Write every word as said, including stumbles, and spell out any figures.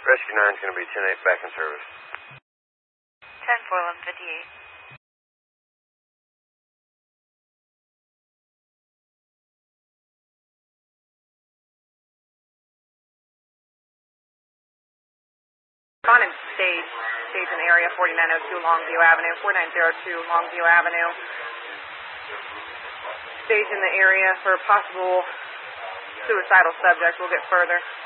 Rescue nine is going to be ten eight back in service. ten four eleven fifty-eight. On in stage, stage in area forty-nine oh two Longview Avenue, forty-nine oh two Longview Avenue. Stage in the area for possible suicidal subject. We'll get further.